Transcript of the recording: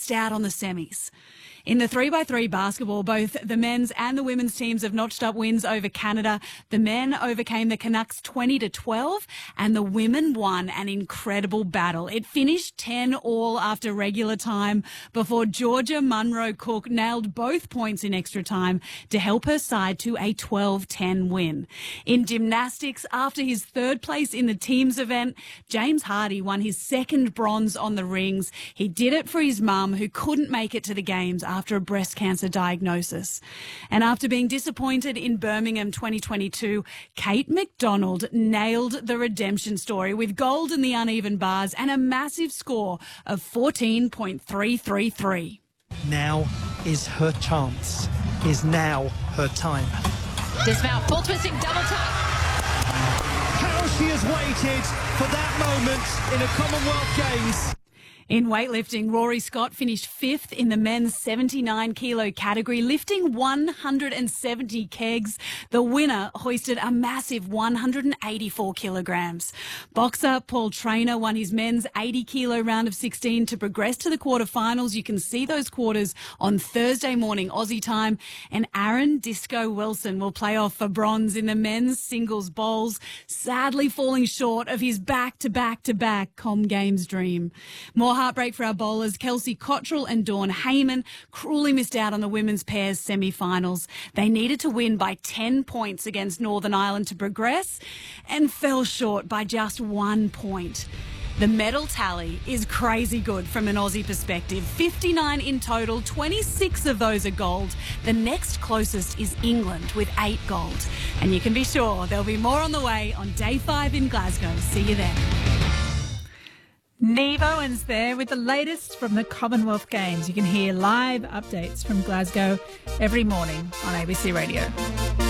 missed out on the semis. In the 3x3 basketball, both the men's and the women's teams have notched up wins over Canada. The men overcame the Canucks 20-12, and the women won an incredible battle. It finished 10-all after regular time before Georgia Munro Cook nailed both points in extra time to help her side to a 12-10 win. In gymnastics, after his third place in the teams event, James Hardy won his second bronze on the rings. He did it for his mum, who couldn't make it to the games after a breast cancer diagnosis. And after being disappointed in Birmingham 2022, Kate McDonald nailed the redemption story with gold in the uneven bars and a massive score of 14.333. Now is her chance. Is now her time. Dismount, full twisting, double tuck. How she has waited for that moment in a Commonwealth Games. In weightlifting, Rory Scott finished fifth in the men's 79-kilo category, lifting 170 kegs. The winner hoisted a massive 184 kilograms. Boxer Paul Traynor won his men's 80-kilo round of 16 to progress to the quarterfinals. You can see those quarters on Thursday morning Aussie time. And Aaron Disco Wilson will play off for bronze in the men's singles bowls, sadly falling short of his back-to-back-to-back Com Games dream. More heartbreak for our bowlers. Kelsey Cottrell and Dawn Heyman cruelly missed out on the women's pairs semi-finals. They needed to win by 10 points against Northern Ireland to progress and fell short by just 1 point. The medal tally is crazy good from an Aussie perspective. 59 in total, 26 of those are gold. The next closest is England with 8 gold. And you can be sure there'll be more on the way on Day 5 in Glasgow. See you then. Neve Owens there with the latest from the Commonwealth Games. You can hear live updates from Glasgow every morning on ABC Radio.